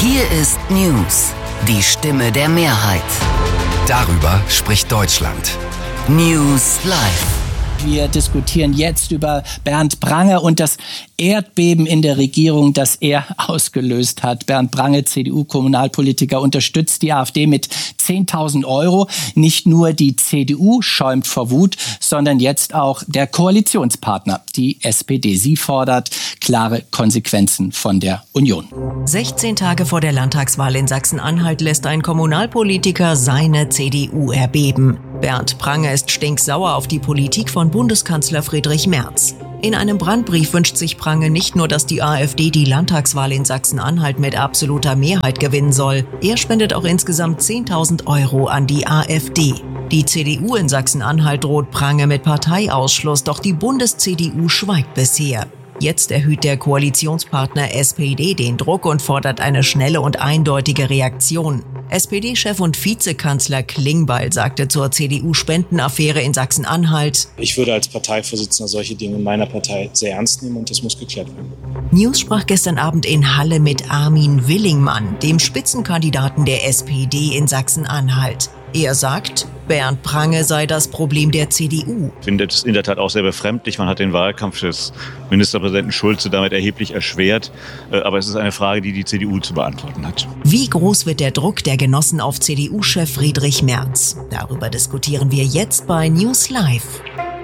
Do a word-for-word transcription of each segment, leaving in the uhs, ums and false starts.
Hier ist News, die Stimme der Mehrheit. Darüber spricht Deutschland. News Live. Wir diskutieren jetzt über Bernd Prange und das Erdbeben in der Regierung, das er ausgelöst hat. Bernd Prange, C D U-Kommunalpolitiker, unterstützt die AfD mit zehntausend Euro. Nicht nur die C D U schäumt vor Wut, sondern jetzt auch der Koalitionspartner, die S P D. Sie fordert klare Konsequenzen von der Union. sechzehn Tage vor der Landtagswahl in Sachsen-Anhalt lässt ein Kommunalpolitiker seine C D U erbeben. Bernd Prange ist stinksauer auf die Politik von Bundeskanzler Friedrich Merz. In einem Brandbrief wünscht sich Prange nicht nur, dass die AfD die Landtagswahl in Sachsen-Anhalt mit absoluter Mehrheit gewinnen soll. Er spendet auch insgesamt zehntausend Euro an die AfD. Die C D U in Sachsen-Anhalt droht Prange mit Parteiausschluss, doch die Bundes-C D U schweigt bisher. Jetzt erhöht der Koalitionspartner S P D den Druck und fordert eine schnelle und eindeutige Reaktion. S P D-Chef und Vizekanzler Klingbeil sagte zur C D U-Spendenaffäre in Sachsen-Anhalt: Ich würde als Parteivorsitzender solche Dinge in meiner Partei sehr ernst nehmen und das muss geklärt werden. News sprach gestern Abend in Halle mit Armin Willingmann, dem Spitzenkandidaten der S P D in Sachsen-Anhalt. Er sagt, Bernd Prange sei das Problem der C D U. Ich finde es in der Tat auch sehr befremdlich. Man hat den Wahlkampf des Ministerpräsidenten Schulze damit erheblich erschwert. Aber es ist eine Frage, die die C D U zu beantworten hat. Wie groß wird der Druck der Genossen auf C D U-Chef Friedrich Merz? Darüber diskutieren wir jetzt bei News Live.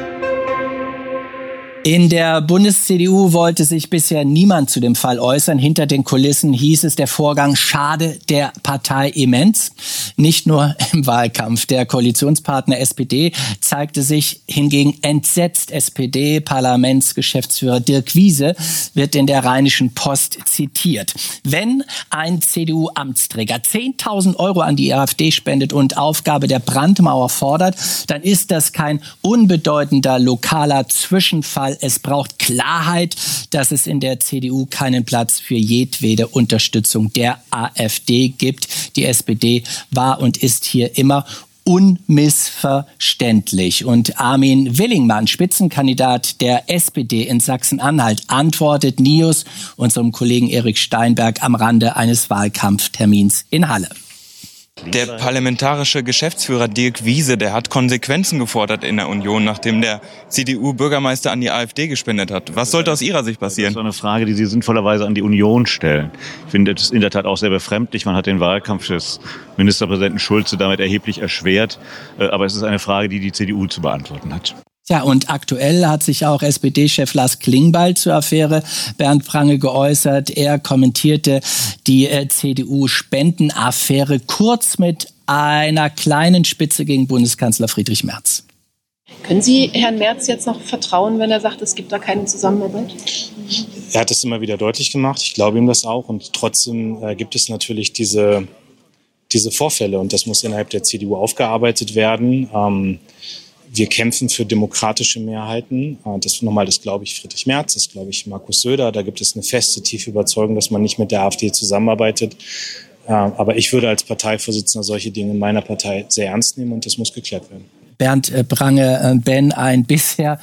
In der Bundes-C D U wollte sich bisher niemand zu dem Fall äußern. Hinter den Kulissen hieß es, der Vorgang schade der Partei immens. Nicht nur im Wahlkampf. Der Koalitionspartner S P D zeigte sich hingegen entsetzt. S P D-Parlamentsgeschäftsführer Dirk Wiese wird in der Rheinischen Post zitiert. Wenn ein C D U-Amtsträger zehntausend Euro an die AfD spendet und Aufgabe der Brandmauer fordert, dann ist das kein unbedeutender lokaler Zwischenfall. Es braucht Klarheit, dass es in der C D U keinen Platz für jedwede Unterstützung der AfD gibt. Die S P D war und ist hier immer unmissverständlich. Und Armin Willingmann, Spitzenkandidat der S P D in Sachsen-Anhalt, antwortet Nius unserem Kollegen Erik Steinberg am Rande eines Wahlkampftermins in Halle. Der parlamentarische Geschäftsführer Dirk Wiese, der hat Konsequenzen gefordert in der Union, nachdem der C D U-Bürgermeister an die AfD gespendet hat. Was sollte aus Ihrer Sicht passieren? Das ist eine Frage, die Sie sinnvollerweise an die Union stellen. Ich finde es in der Tat auch sehr befremdlich. Man hat den Wahlkampf des Ministerpräsidenten Schulze damit erheblich erschwert. Aber es ist eine Frage, die die C D U zu beantworten hat. Ja, und aktuell hat sich auch S P D-Chef Lars Klingbeil zur Affäre Bernd Prange geäußert. Er kommentierte die äh, C D U-Spendenaffäre kurz mit einer kleinen Spitze gegen Bundeskanzler Friedrich Merz. Können Sie Herrn Merz jetzt noch vertrauen, wenn er sagt, es gibt da keine Zusammenarbeit? Er hat es immer wieder deutlich gemacht. Ich glaube ihm das auch. Und trotzdem äh, gibt es natürlich diese, diese Vorfälle. Und das muss innerhalb der C D U aufgearbeitet werden. Ähm, Wir kämpfen für demokratische Mehrheiten. Das nochmal, das glaube ich Friedrich Merz, das glaube ich Markus Söder. Da gibt es eine feste, tiefe Überzeugung, dass man nicht mit der AfD zusammenarbeitet. Aber ich würde als Parteivorsitzender solche Dinge in meiner Partei sehr ernst nehmen und das muss geklärt werden. Bernd Prange, Ben, ein bisher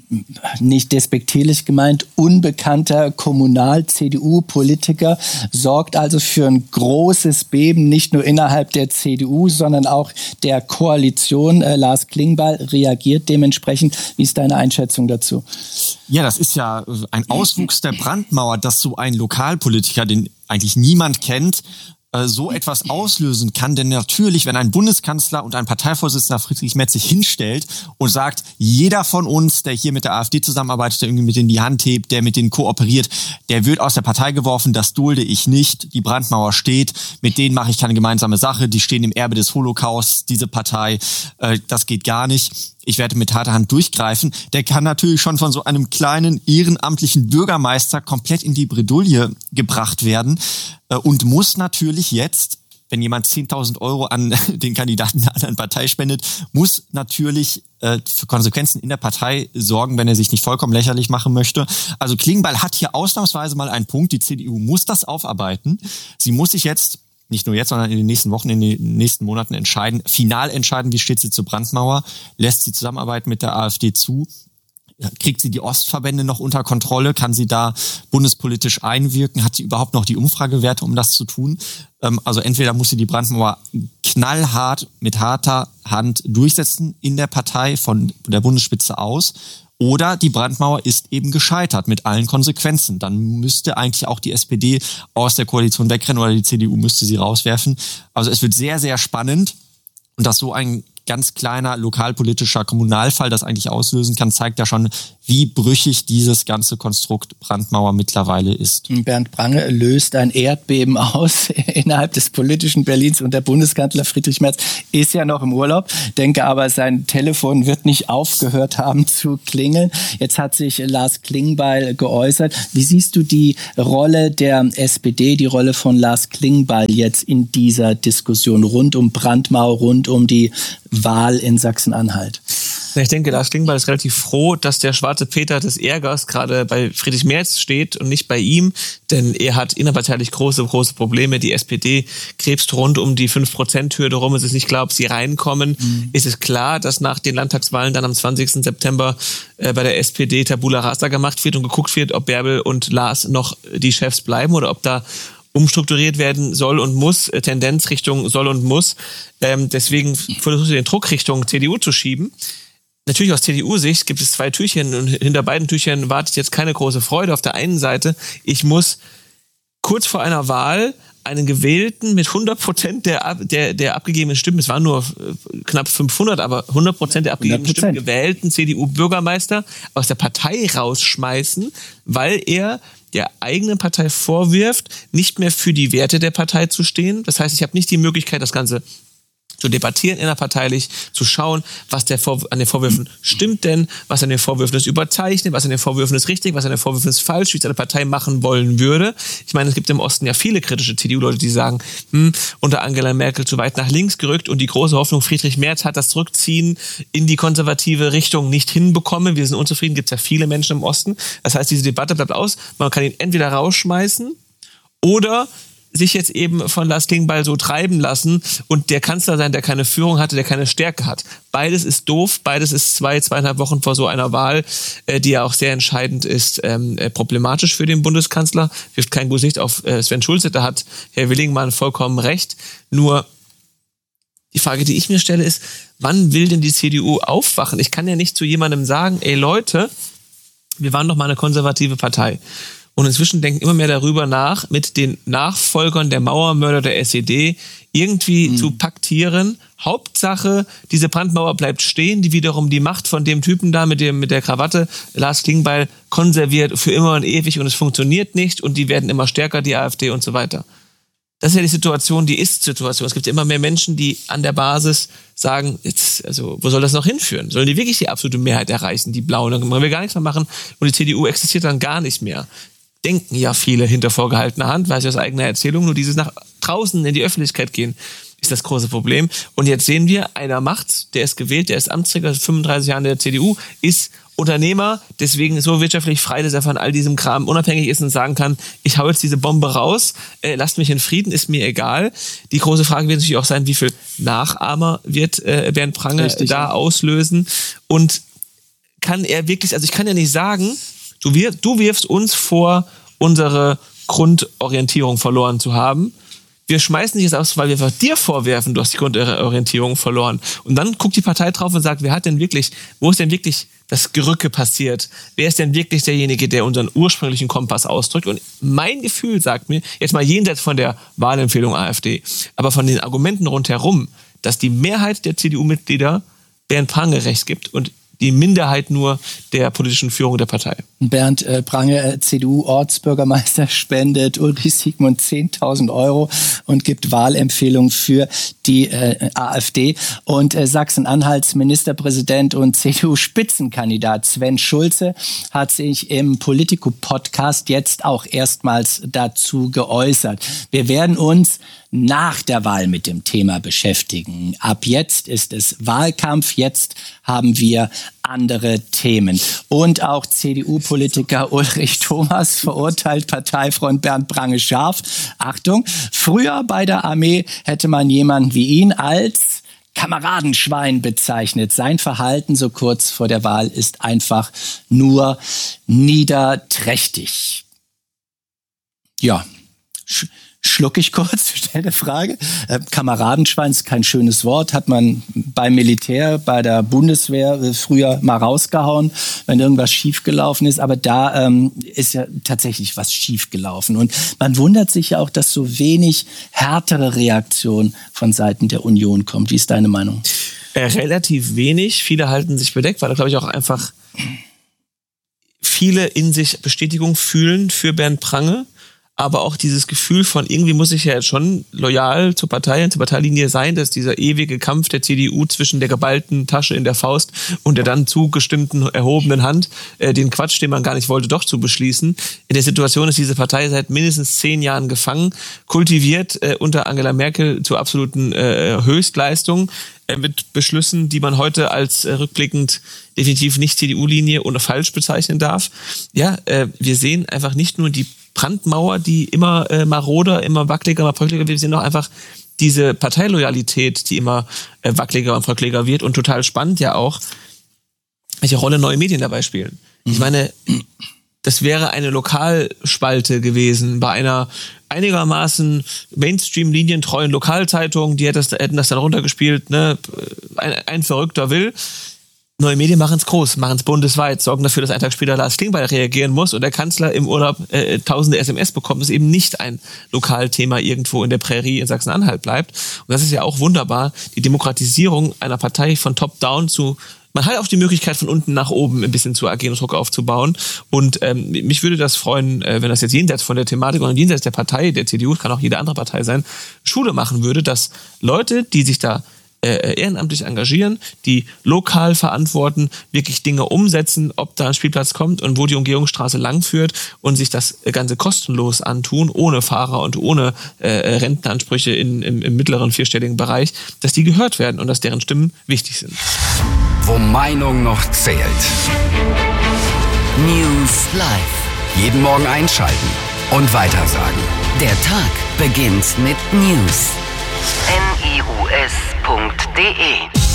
nicht despektierlich gemeint unbekannter Kommunal-C D U-Politiker, sorgt also für ein großes Beben, nicht nur innerhalb der C D U, sondern auch der Koalition. Äh, Lars Klingbeil reagiert dementsprechend. Wie ist deine Einschätzung dazu? Ja, das ist ja ein Auswuchs der Brandmauer, dass so ein Lokalpolitiker, den eigentlich niemand kennt, so etwas auslösen kann. Denn natürlich, wenn ein Bundeskanzler und ein Parteivorsitzender Friedrich Merz sich hinstellt und sagt, jeder von uns, der hier mit der AfD zusammenarbeitet, der irgendwie mit denen die Hand hebt, der mit denen kooperiert, der wird aus der Partei geworfen, das dulde ich nicht. Die Brandmauer steht, mit denen mache ich keine gemeinsame Sache, die stehen im Erbe des Holocausts, diese Partei, äh, das geht gar nicht. Ich werde mit harter Hand durchgreifen. Der kann natürlich schon von so einem kleinen ehrenamtlichen Bürgermeister komplett in die Bredouille gebracht werden äh, und muss natürlich jetzt, wenn jemand zehntausend Euro an den Kandidaten einer anderen Partei spendet, muss natürlich äh, für Konsequenzen in der Partei sorgen, wenn er sich nicht vollkommen lächerlich machen möchte. Also Klingbeil hat hier ausnahmsweise mal einen Punkt. Die C D U muss das aufarbeiten. Sie muss sich jetzt nicht nur jetzt, sondern in den nächsten Wochen, in den nächsten Monaten entscheiden, final entscheiden, wie steht sie zur Brandmauer, lässt sie Zusammenarbeit mit der AfD zu. kriegt sie die Ostverbände noch unter Kontrolle? Kann sie da bundespolitisch einwirken? Hat sie überhaupt noch die Umfragewerte, um das zu tun? Ähm, also entweder muss sie die Brandmauer knallhart mit harter Hand durchsetzen in der Partei von der Bundesspitze aus, oder die Brandmauer ist eben gescheitert mit allen Konsequenzen. Dann müsste eigentlich auch die S P D aus der Koalition wegrennen oder die C D U müsste sie rauswerfen. Also es wird sehr, sehr spannend. Und dass so ein ganz kleiner lokalpolitischer Kommunalfall das eigentlich auslösen kann, zeigt ja schon, wie brüchig dieses ganze Konstrukt Brandmauer mittlerweile ist. Bernd Prange löst ein Erdbeben aus innerhalb des politischen Berlins und der Bundeskanzler Friedrich Merz ist ja noch im Urlaub, denke aber, sein Telefon wird nicht aufgehört haben zu klingeln. Jetzt hat sich Lars Klingbeil geäußert. Wie siehst du die Rolle der S P D, die Rolle von Lars Klingbeil jetzt in dieser Diskussion rund um Brandmauer, rund um die Wahl in Sachsen-Anhalt? Ich denke, Lars Klingbeil ist relativ froh, dass der schwarze Peter des Ärgers gerade bei Friedrich Merz steht und nicht bei ihm, denn er hat innerparteilich große, große Probleme. Die S P D krebst rund um die fünf Prozent Hürde rum. Es ist nicht klar, ob sie reinkommen. Mhm. Es ist klar, dass nach den Landtagswahlen dann am zwanzigsten September äh, bei der S P D Tabula Rasa gemacht wird und geguckt wird, ob Bärbel und Lars noch die Chefs bleiben oder ob da umstrukturiert werden soll und muss, Tendenz Richtung soll und muss. Ähm, deswegen versucht er den Druck Richtung C D U zu schieben. Natürlich aus C D U-Sicht gibt es zwei Türchen und hinter beiden Türchen wartet jetzt keine große Freude. Auf der einen Seite, ich muss kurz vor einer Wahl einen Gewählten mit hundert Prozent der, der, der abgegebenen Stimmen, es waren nur knapp fünfhundert, aber hundert Prozent der abgegebenen hundert Prozent. Stimmen gewählten C D U-Bürgermeister aus der Partei rausschmeißen, weil er der eigenen Partei vorwirft, nicht mehr für die Werte der Partei zu stehen. Das heißt, ich habe nicht die Möglichkeit, das Ganze zu debattieren innerparteilich, zu schauen, was der Vor- an den Vorwürfen stimmt denn, was an den Vorwürfen ist überzeichnet, was an den Vorwürfen ist richtig, was an den Vorwürfen ist falsch, wie es eine Partei machen wollen würde. Ich meine, es gibt im Osten ja viele kritische C D U-Leute, die sagen, hm, unter Angela Merkel zu weit nach links gerückt und die große Hoffnung, Friedrich Merz hat das Zurückziehen in die konservative Richtung nicht hinbekommen. Wir sind unzufrieden, gibt es ja viele Menschen im Osten. Das heißt, diese Debatte bleibt aus. Man kann ihn entweder rausschmeißen oder sich jetzt eben von Lars Klingbeil so treiben lassen und der Kanzler sein, der keine Führung hatte, der keine Stärke hat. Beides ist doof, beides ist zwei, zweieinhalb Wochen vor so einer Wahl, äh, die ja auch sehr entscheidend ist, ähm, äh, problematisch für den Bundeskanzler. Wirft kein gutes Licht auf äh, Sven Schulze, da hat Herr Willingmann vollkommen recht. Nur die Frage, die ich mir stelle, ist, wann will denn die C D U aufwachen? Ich kann ja nicht zu jemandem sagen, ey Leute, wir waren doch mal eine konservative Partei. Und inzwischen denken immer mehr darüber nach, mit den Nachfolgern der Mauermörder der S E D irgendwie mhm. zu paktieren. Hauptsache, diese Brandmauer bleibt stehen, die wiederum die Macht von dem Typen da mit dem mit der Krawatte, Lars Klingbeil, konserviert für immer und ewig und es funktioniert nicht und die werden immer stärker, die AfD und so weiter. Das ist ja die Situation, die Ist-Situation. Es gibt ja immer mehr Menschen, die an der Basis sagen, jetzt, also, wo soll das noch hinführen? Sollen die wirklich die absolute Mehrheit erreichen, die Blauen? Dann können wir gar nichts mehr machen und die C D U existiert dann gar nicht mehr. Denken ja viele hinter vorgehaltener Hand, weiß ich aus eigener Erzählung, nur dieses nach draußen in die Öffentlichkeit gehen, ist das große Problem. Und jetzt sehen wir, einer macht, der ist gewählt, der ist Amtsträger, fünfunddreißig Jahre der C D U, ist Unternehmer, deswegen so wirtschaftlich frei, dass er von all diesem Kram unabhängig ist und sagen kann, ich hau jetzt diese Bombe raus, äh, lasst mich in Frieden, ist mir egal. Die große Frage wird natürlich auch sein, wie viel Nachahmer wird äh, Bernd Prange Richtig, da ja. auslösen und kann er wirklich, also ich kann ja nicht sagen, Du, wir, du wirfst uns vor, unsere Grundorientierung verloren zu haben. Wir schmeißen dich jetzt aus, weil wir dir vorwerfen, du hast die Grundorientierung verloren. Und dann guckt die Partei drauf und sagt, wer hat denn wirklich, wo ist denn wirklich das Gerücke passiert? Wer ist denn wirklich derjenige, der unseren ursprünglichen Kompass ausdrückt? Und mein Gefühl sagt mir, jetzt mal jenseits von der Wahlempfehlung AfD, aber von den Argumenten rundherum, dass die Mehrheit der C D U-Mitglieder Bernd Prange recht gibt und die Minderheit nur der politischen Führung der Partei. Bernd äh, Prange, C D U-Ortsbürgermeister, spendet Ulrich Siegmund zehntausend Euro und gibt Wahlempfehlung für die äh, AfD. Und äh, Sachsen-Anhalts Ministerpräsident und C D U-Spitzenkandidat Sven Schulze hat sich im Politico-Podcast jetzt auch erstmals dazu geäußert. Wir werden uns nach der Wahl mit dem Thema beschäftigen. Ab jetzt ist es Wahlkampf, jetzt haben wir andere Themen. Und auch C D U-Politiker Ulrich Thomas verurteilt Parteifreund Bernd Prange scharf. Achtung, früher bei der Armee hätte man jemanden wie ihn als Kameradenschwein bezeichnet. Sein Verhalten so kurz vor der Wahl ist einfach nur niederträchtig. Ja, sch- schluck ich kurz, stell eine Frage. Äh, Kameradenschwein ist kein schönes Wort, hat man beim Militär, bei der Bundeswehr äh, früher mal rausgehauen, wenn irgendwas schiefgelaufen ist. Aber da ähm, ist ja tatsächlich was schiefgelaufen. Und man wundert sich ja auch, dass so wenig härtere Reaktion von Seiten der Union kommt. Wie ist deine Meinung? Äh, relativ wenig. Viele halten sich bedeckt, weil da glaube ich auch einfach viele in sich Bestätigung fühlen für Bernd Prange. Aber auch dieses Gefühl von, irgendwie muss ich ja jetzt schon loyal zur Partei und zur Parteilinie sein, dass dieser ewige Kampf der C D U zwischen der geballten Tasche in der Faust und der dann zugestimmten erhobenen Hand, äh, den Quatsch, den man gar nicht wollte, doch zu beschließen. In der Situation ist diese Partei seit mindestens zehn Jahren gefangen, kultiviert äh, unter Angela Merkel zu absoluten äh, Höchstleistungen, äh, mit Beschlüssen, die man heute als äh, rückblickend definitiv nicht C D U-Linie oder falsch bezeichnen darf. Ja, äh, wir sehen einfach nicht nur die Brandmauer, die immer äh, maroder, immer wackeliger, immer bröckliger wird. Wir sehen auch einfach diese Parteiloyalität, die immer äh, wackeliger und bröckliger wird und total spannend ja auch, welche Rolle neue Medien dabei spielen. Mhm. Ich meine, das wäre eine Lokalspalte gewesen bei einer einigermaßen Mainstream-linientreuen Lokalzeitung, die hätten das, hätten das dann runtergespielt, ne? ein, ein Verrückter will. Neue Medien machen es groß, machen es bundesweit, sorgen dafür, dass ein Tag später Lars Klingbeil reagieren muss und der Kanzler im Urlaub äh, tausende S M S bekommt, dass eben nicht ein Lokalthema irgendwo in der Prärie in Sachsen-Anhalt bleibt. Und das ist ja auch wunderbar, die Demokratisierung einer Partei von top-down zu, man hat auch die Möglichkeit von unten nach oben ein bisschen zu agieren und Druck aufzubauen. Und ähm, mich würde das freuen, äh, wenn das jetzt jenseits von der Thematik und jenseits der Partei, der C D U, kann auch jede andere Partei sein, Schule machen würde, dass Leute, die sich da Äh, ehrenamtlich engagieren, die lokal verantworten, wirklich Dinge umsetzen, ob da ein Spielplatz kommt und wo die Umgehungsstraße langführt und sich das Ganze kostenlos antun, ohne Fahrer und ohne äh, Rentenansprüche in, im, im mittleren vierstelligen Bereich, dass die gehört werden und dass deren Stimmen wichtig sind. Wo Meinung noch zählt. News Live. Jeden Morgen einschalten und weitersagen. Der Tag beginnt mit News. N I U S punkt D E